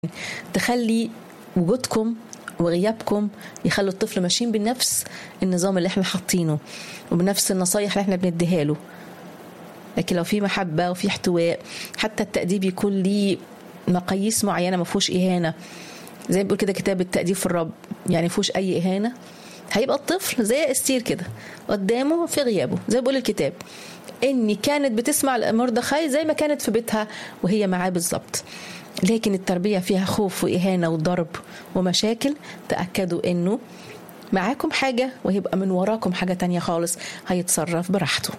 تخلي وجودكم وغيابكم يخلوا الطفل ماشيين بنفس النظام اللي احنا حاطينه وبنفس النصايح اللي احنا بنديها له. لكن لو في محبة وفي احتواء، حتى التأديب يكون ليه مقاييس معينة، ما فيهوش إهانة. زي ما بيقول كده كتاب التأديب في الرب، يعني ما فيهوش أي إهانة. هيبقى الطفل زي استير كده قدامه في غيابه، زي ما بيقول الكتاب إني كانت بتسمع مردخاي زي ما كانت في بيتها وهي معاه بالظبط. لكن التربية فيها خوف وإهانة وضرب ومشاكل، تأكدوا إنه معاكم حاجة وهيبقى من وراكم حاجة تانية خالص، هيتصرف براحته.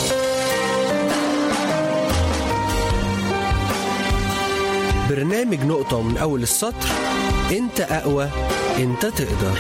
برنامج نقطة من أول السطر، أنت أقوى، أنت تقدر.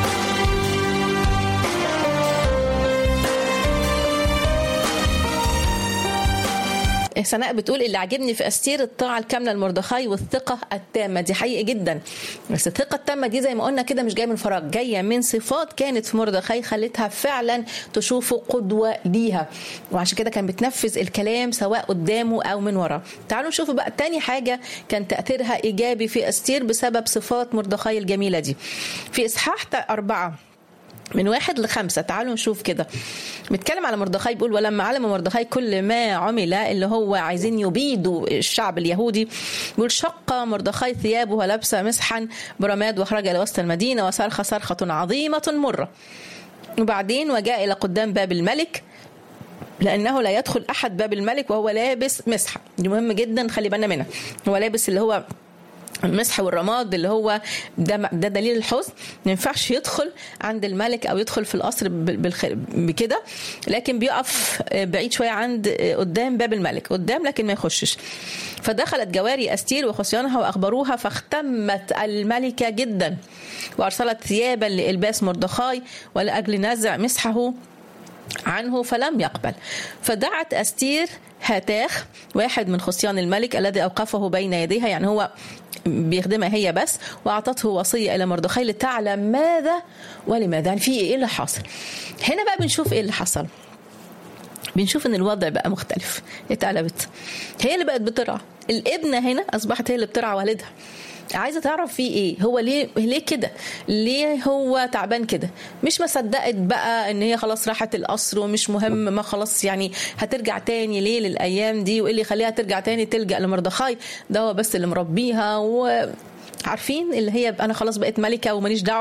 سناء بتقول اللي عجبني في أستير الطاعة الكاملة لمردخاي والثقة التامة. دي حقيقي جدا، بس الثقة التامة دي زي ما قلنا كده مش جاية من فراغ، جاية من صفات كانت في مردخاي خلتها فعلا تشوفه قدوة ليها، وعشان كده كان بتنفذ الكلام سواء قدامه أو من وراه. تعالوا نشوف بقى تاني حاجة كان تأثيرها إيجابي في أستير بسبب صفات مردخاي الجميلة دي. في إصحاح 4 من 1 ل 5 تعالوا نشوف كده. بيتكلم على مردخاي، بيقول ولما علم مردخاي كل ما عمل، اللي هو عايزين يبيدوا الشعب اليهودي، بيقول شق مردخاي ثيابه ولبس مسحا برماد وخرج إلى وسط المدينة وصرخ صرخة عظيمة مرة. وبعدين وجاء إلى قدام باب الملك، لأنه لا يدخل أحد باب الملك وهو لابس مسحة. دي مهم جدا، خلي بالنا منها. هو لابس اللي هو المسح والرماد، اللي هو ده دليل الحزن. ما ينفعش يدخل عند الملك او يدخل في القصر بكده، لكن بيقف بعيد شويه عند قدام باب الملك قدام، لكن ما يخشش. فدخلت جواري أستير وخصيانها واخبروها، فاختمت الملكه جدا وارسلت ثيابا لإلباس مردخاي ولاجل نزع مسحه عنه، فلم يقبل. فدعت أستير هاتاخ واحد من خصيان الملك الذي أوقفه بين يديها، يعني هو بيخدمها هي بس، وأعطته وصية إلى مردخاي لتعلم ماذا ولماذا، يعني في إيه اللي حاصل. هنا بقى بنشوف إيه اللي حصل. بنشوف إن الوضع بقى مختلف، اتقلبت. هي اللي بقت بترعى الابنة، هنا أصبحت هي اللي بترعى والدها. عايزه تعرف فيه ايه، هو ليه كده، ليه هو تعبان كده. مش مصدقت بقى ان هي خلاص راحت القصر ومش مهم، ما خلاص يعني هترجع تاني ليه للايام دي، وايه اللي يخليها ترجع تاني تلجأ لمردخاي؟ ده هو بس اللي مربيها، وعارفين اللي هي انا خلاص بقيت ملكه وماليش دعوه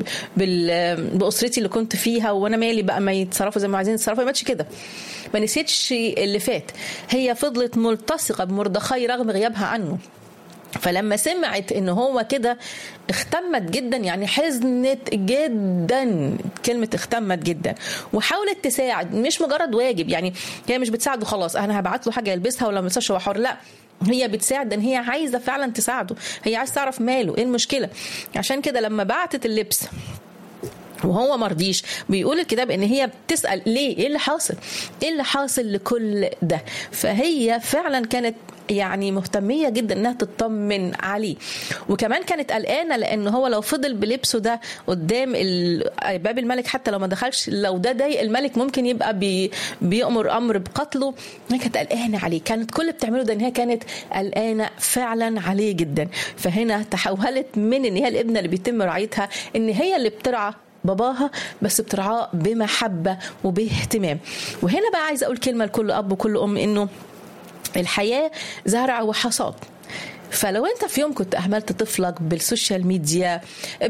باسرتي اللي كنت فيها، وانا مالي بقى ما يتصرفوا زي ما عايزين يتصرفوا. ما كده، ما نسيتش اللي فات. هي فضلت ملتصقه بمردخاي رغم غيابها عنه. فلما سمعت ان هو كده اختمت جدا، يعني حزنت جدا، كلمة اختمت جدا، وحاولت تساعد. مش مجرد واجب، يعني هي مش بتساعده خلاص انا هبعت له حاجة يلبسها ولا ملبسهاش هو حر، لا، هي بتساعد ان هي عايزة فعلا تساعده، هي عايزة تعرف ماله ايه المشكلة. عشان كده لما بعتت اللبس وهو مرضيش، بيقول الكتاب ان هي بتسأل ليه، ايه اللي حاصل، ايه اللي حاصل لكل ده. فهي فعلا كانت يعني مهتمية جدا انها تطمن عليه، وكمان كانت قلقانة لان هو لو فضل بلبسه ده قدام باب الملك، حتى لو ما دخلش، لو ده ضايق الملك ممكن يبقى بيأمر امر بقتله. هي كانت قلقانة عليه، كانت كل اللي بتعمله ده ان هي كانت قلقانة فعلا عليه جدا. فهنا تحولت من ان هي الابنة اللي بيتم رعايتها ان هي اللي بترعى باباها، بس بترعاه بمحبة وباهتمام. وهنا بقى عايزة أقول كلمة لكل أب وكل أم، إنه الحياة زرع وحصاد. فلو انت في يوم كنت اهملت طفلك بالسوشيال ميديا،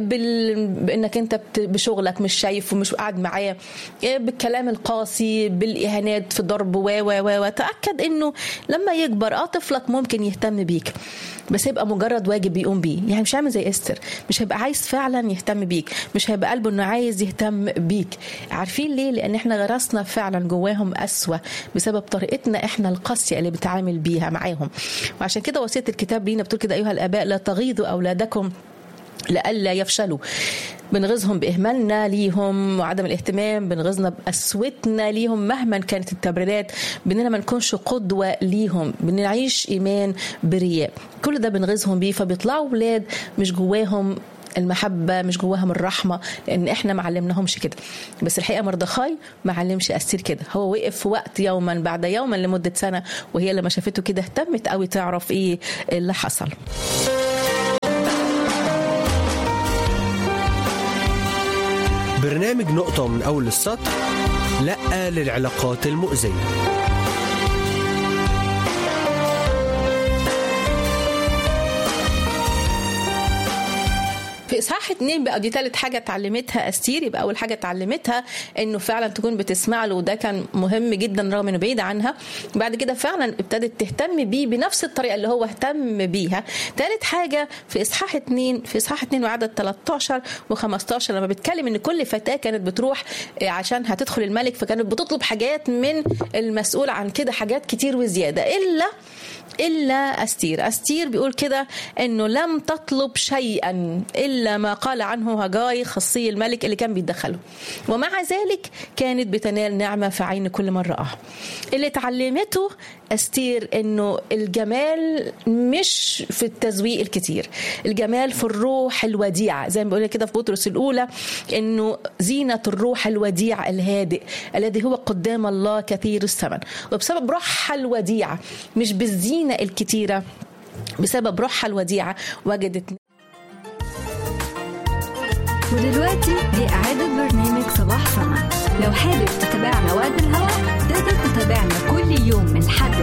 بانك انت بشغلك مش شايف ومش قاعد معاه، بالكلام القاسي، بالاهانات، في ضرب تاكد انه لما يكبر طفلك ممكن يهتم بيك، بس هيبقى مجرد واجب بيقوم بيه. يعني مش عامل زي استر، مش هيبقى عايز فعلا يهتم بيك، مش هيبقى قلبه انه عايز يهتم بيك. عارفين ليه؟ لان احنا غرسنا فعلا جواهم قسوة بسبب طريقتنا احنا القاسية اللي بتعامل بيها معاهم. وعشان كده وصية الكتاب لينا بتقول كده: ايها الاباء لا تغيظوا اولادكم لألا يفشلوا. بنغيظهم بإهمالنا ليهم وعدم الاهتمام، بنغيظنا بقسوتنا ليهم مهما كانت التبريرات، بأننا ما نكونش قدوة ليهم، بنعيش إيمان برياء. كل ده بنغيظهم بيه، فبيطلعوا ولاد مش جواهم المحبة، مش جواهم الرحمة، لأن إحنا ما علمناهمش كده. بس الحقيقة مردخاي ما علمش أستير كده. هو وقف في وقت يوما بعد يوما لمدة سنة، وهي لما شافته كده اهتمت قوي تعرف إيه اللي حصل. برنامج نقطة من أول السطر، لأ للعلاقات المؤذية. في إصحاح 2 بقى دي ثالث حاجة اتعلمتها أستير. يبقى أول حاجة اتعلمتها إنه فعلا تكون بتسمع له، وده كان مهم جدا رغم إنه بعيد عنها. بعد كده فعلا ابتدت تهتم بيه بنفس الطريقة اللي هو اهتم بيها. ثالث حاجة في إصحاح 2 وعدد 13 و15 لما بتكلم إن كل فتاة كانت بتروح عشان هتدخل الملك، فكانت بتطلب حاجات من المسؤول عن كده، حاجات كتير وزيادة، إلا أستير بيقول كده إنه لم تطلب شيئا إلا ما قال عنه هجاي خصي الملك اللي كان بيتدخله، ومع ذلك كانت بتنال نعمة في عين كل من رآها. اللي تعلمته أستير إنه الجمال مش في التزويق الكتير، الجمال في الروح الوديعة، زي ما بيقول كده في بطرس الأولى إنه زينة الروح الوديع الهادئ الذي هو قدام الله كثير الثمن. وبسبب روحها الوديعة، مش بالزينة الكتيرة، بسبب روحها الوديعة وجدت. ودلوقتي دي إعادة برنامج صباح سما. لو حابب تتابعنا وقت الهواء تقدر تتابعنا كل يوم من حد